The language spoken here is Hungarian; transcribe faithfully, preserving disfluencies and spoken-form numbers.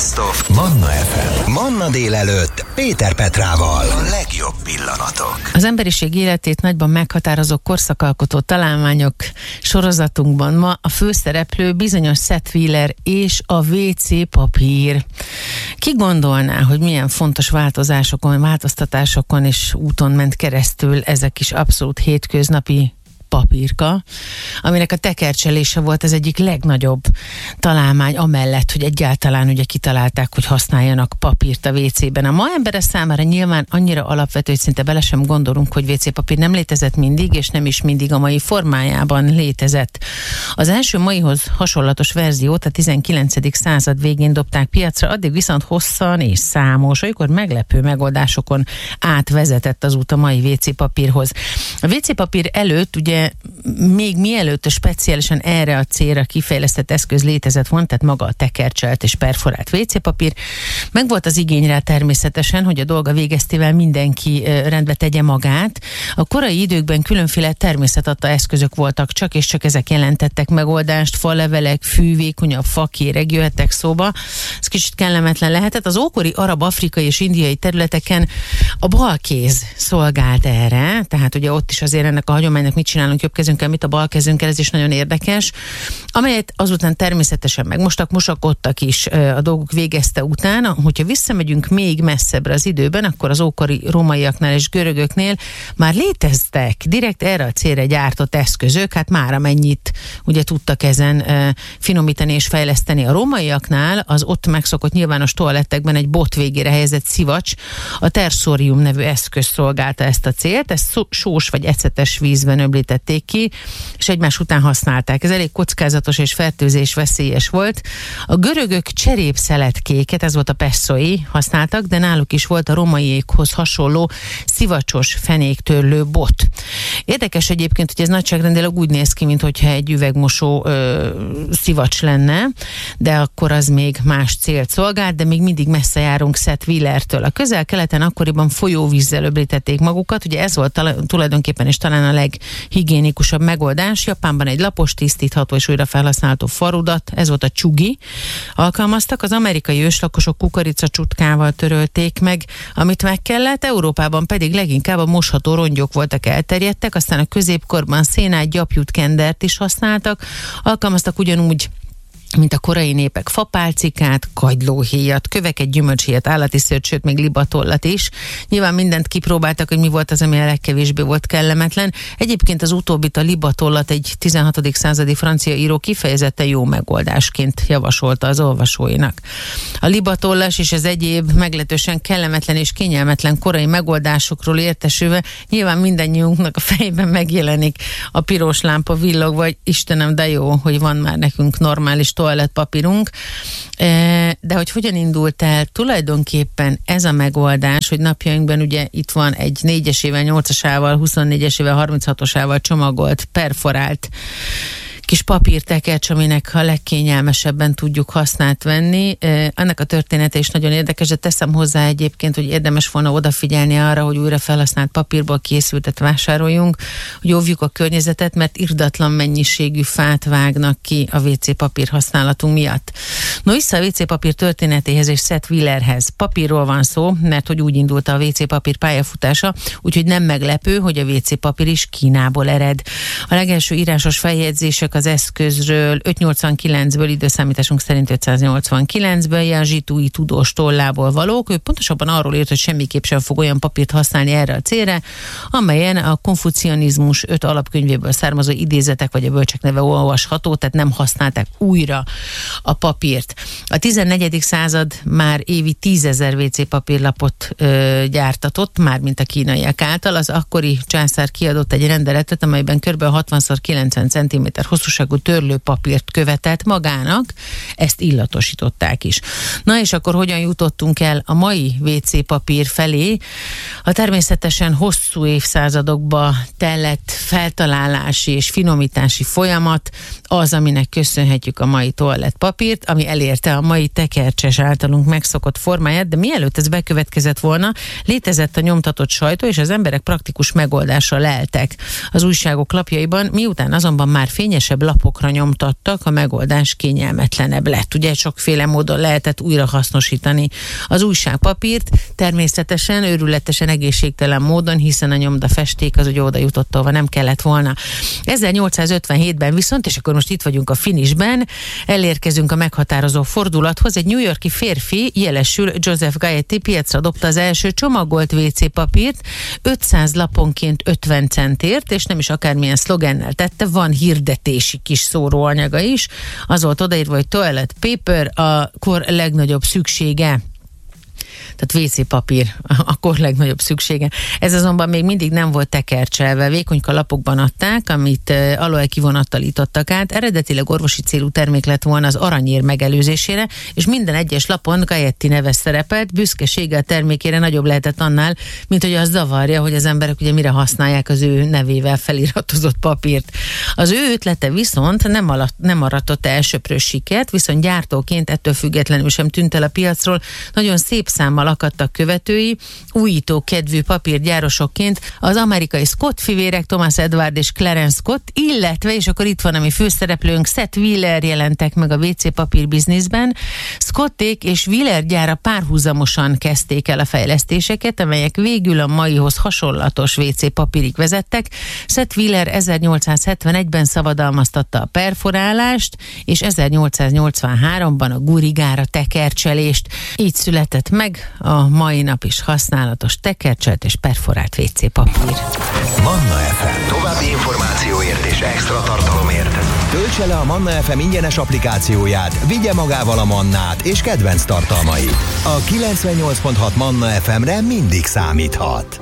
Best of Manna ef em. Manna délelőtt Péter Petrával. A legjobb pillanatok. Az emberiség életét nagyban meghatározó korszakalkotó találmányok sorozatunkban ma a főszereplő bizonyos Seth Wheeler és a vé cé papír. Ki gondolná, hogy milyen fontos változásokon, változtatásokon és úton ment keresztül ezek is abszolút hétköznapi papírka, aminek a tekercselése volt az egyik legnagyobb találmány, amellett, hogy egyáltalán ugye kitalálták, hogy használjanak papírt a vé cében. A ma embere számára nyilván annyira alapvető, hogy szinte bele sem gondolunk, hogy vé cé papír nem létezett mindig, és nem is mindig a mai formájában létezett. Az első maihoz hasonlatos verziót a tizenkilencedik század végén dobták piacra, addig viszont hosszan és számos, olykor meglepő megoldásokon átvezetett az út a mai vé cé papírhoz. A vé cé papír előtt ugye még mielőtt a speciálisan erre a célra kifejlesztett eszköz létezett volna, tehát maga a tekercselt és perforált vé cé papír, meg volt az igény rá természetesen, hogy a dolga végeztével mindenki rendbe tegye magát. A korai időkben különféle természetadta eszközök voltak, csak és csak ezek jelentettek megoldást, falevelek, fűvékonyabb fakéreg jöhettek szóba. Ez kicsit kellemetlen lehetett. Az ókori arab, afrikai és indiai területeken a balkéz szolgált erre, tehát ugye ott is azért ennek a hagyománynak mit csinálunk jobb kezünkkel, mit a bal kezünkkel, ez is nagyon érdekes, amelyet azután természetesen megmostak, mosakodtak is a dolgok végezte után. Hogyha visszamegyünk még messzebbre az időben, akkor az ókori rómaiaknál és görögöknél már léteztek direkt erre a célra gyártott eszközök, hát már amennyit ugye tudtak ezen finomítani és fejleszteni. A rómaiaknál az ott megszokott nyilvános toalettekben egy bot végére helyezett szivacs, a tersorium nevű eszköz szolgálta ezt a célt, ezt sós vagy ecetes vízben öblítették ki, és egymás után használták. Ez elég kockázatos és fertőzés veszélyes volt. A görögök cserépszeletkéket, ez volt a pesszoi, használtak, de náluk is volt a rómaiékhoz hasonló szivacsos fenéktörlő bot. Érdekes egyébként, hogy ez nagyságrendileg úgy néz ki, mintha egy üvegmosó ö, szivacs lenne, de akkor az még más célt szolgált, de még mindig messze járunk Seth Wheelertől. A közel-keleten akkoriban folyóvízzel öblítették magukat, ugye ez volt tala, tulajdonképpen és talán a leghigiénikusabb megoldás. Japánban egy lapos, tisztítható és újra felhasználható farudat, ez volt a csugi, alkalmaztak. Az amerikai őslakosok kukoricacsutkával törölték meg, amit meg kellett, Európában pedig leginkább a mosható rongyok voltak elterjedtek, aztán a középkorban szénát, gyapjút, kendert is használtak, alkalmaztak ugyanúgy, mint a korai népek, fapálcikát, kagylóhéjat, köveket, gyümölcséjat, állati szőrt, sőt, még libatollat is. Nyilván mindent kipróbáltak, hogy mi volt az, ami a legkevésbé volt kellemetlen. Egyébként az utóbbit, a libatollat egy tizenhatodik századi francia író kifejezetten jó megoldásként javasolta az olvasóinak. A libatollas és az egyéb meglehetősen kellemetlen és kényelmetlen korai megoldásokról értesülve nyilván mindannyiunknak a fejében megjelenik a piros lámpa villog, vagy Istenem, de jó, hogy van már nekünk normális toalettpapírunk, de hogy hogyan indult el tulajdonképpen ez a megoldás, hogy napjainkban ugye itt van egy négyesével, nyolcasával, huszonnégyesával, harminchatosával csomagolt, perforált kis papírtekercs, aminek a legkényelmesebben tudjuk használt venni. Annak a története is nagyon érdekes, de teszem hozzá egyébként, hogy érdemes volna odafigyelni arra, hogy újra felhasznált papírból készültet vásároljunk, hogy óvjuk a környezetet, mert irdatlan mennyiségű fát vágnak ki a vé cé papír használatunk miatt. No, vissza a vé cé papír történetéhez és Seth Wheelerhez. Papírról van szó, mert hogy úgy indult a vé cé papír pályafutása, úgyhogy nem meglepő, hogy a vé cé papír is Kínából ered. A legelső írásos feljegyzések az eszközről ötszáznyolcvankilencből, időszámításunk szerint ötszáznyolcvankilencből, Jan Zsitui tudós tollából valók. Ő pontosabban arról írt, hogy semmiképp sem fog olyan papírt használni erre a célra, amelyen a konfucianizmus öt alapkönyvéből származó idézetek vagy a bölcsek neve olvasható, tehát nem használták újra a papírt. A tizennegyedik század már évi tízezer vé cé papírlapot ö, gyártatott, mármint a kínaiak által. Az akkori császár kiadott egy rendeletet, amelyben kb. hatvan szor kilencven centiméter hosszúságú törlőpapírt követelt magának, ezt illatosították is. Na és akkor hogyan jutottunk el a mai vé cé papír felé? A természetesen hosszú évszázadokba tellett feltalálási és finomítási folyamat az, aminek köszönhetjük a mai toalettpapírt, ami elérte a mai tekercses általunk megszokott formáját, de mielőtt ez bekövetkezett volna, létezett a nyomtatott sajtó, és az emberek praktikus megoldásra leltek az újságok lapjaiban, miután azonban már fényesebb kisebb lapokra nyomtattak, a megoldás kényelmetlenebb lett. Ugye sokféle módon lehetett újra hasznosítani az újságpapírt, természetesen őrületesen egészségtelen módon, hiszen a nyomdafesték az ugye oda jutott, ahova nem kellett volna. ezernyolcszázötvenhétben viszont, és akkor most itt vagyunk a finishben, elérkezünk a meghatározó fordulathoz. Egy New York-i férfi, jelesül Joseph Gayety piacra dobta az első csomagolt vé cé papírt ötszáz laponként ötven centért, és nem is akármilyen szlogennel tette, van hirdetési kis szóróanyaga is. Az volt odaírva, hogy toilet paper, a kor legnagyobb szüksége. Tehát vé cé papír a kor legnagyobb szüksége. Ez azonban még mindig nem volt tekercselve. Vékonyka lapokban adták, amit uh, aloe kivonattal ítottak át. Eredetileg orvosi célú termék lett volna az aranyér megelőzésére, és minden egyes lapon Gayety neve szerepelt. Büszkesége a termékére nagyobb lehetett annál, mint hogy az zavarja, hogy az emberek ugye mire használják az ő nevével feliratozott papírt. Az ő ötlete viszont nem, alatt, nem aratott el söprős sikert, viszont gyártóként ettől függetlenül sem tűnt el a piacról. Nagyon szép számmal akadtak követői, újító kedvű papírgyárosokként az amerikai Scott fivérek, Thomas Edward és Clarence Scott, illetve, és akkor itt van a mi főszereplőnk, Seth Wheeler jelentek meg a vé cé papír bizniszben. Scotték és Wheeler gyára párhuzamosan kezdték el a fejlesztéseket, amelyek végül a maihoz hasonlatos vé cé papírig vezettek. Seth Wheeler ezernyolcszázhetvenegyben szabadalmaztatta a perforálást, és ezernyolcszáznyolcvanháromban a gurigára tekercselést. Így született meg a mai nap is használatos tekercselt és perforált vé cé papír. Manna ef em. További információért és extra tartalomért töltse le a Manna ef em ingyenes applikációját, vigye magával a Mannát és kedvenc tartalmait. A kilencvennyolc pont hat Manna ef emre mindig számíthat.